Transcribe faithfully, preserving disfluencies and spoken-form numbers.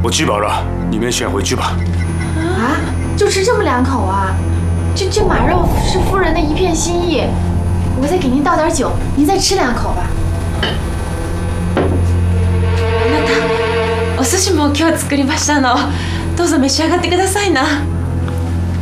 我吃饱了，你们先回去吧。 啊，就吃这么两口啊？这这马肉是夫人的一片心意，我再给您倒点酒，您再吃两口吧。 あなた、お寿司も今日作りましたの。どうぞ召し上がってくださいな。